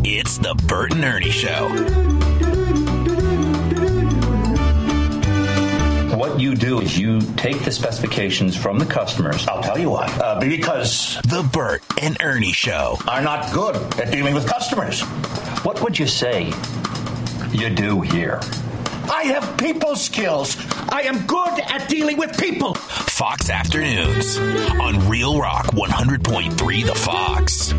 It's the Bert and Ernie Show. What you do is you take the specifications from the customers. I'll tell you why. Because The Bert and Ernie Show are not good at dealing with customers. What would you say you do here? I have people skills. I am good at dealing with people. Fox Afternoons on Real Rock 100.3 The Fox.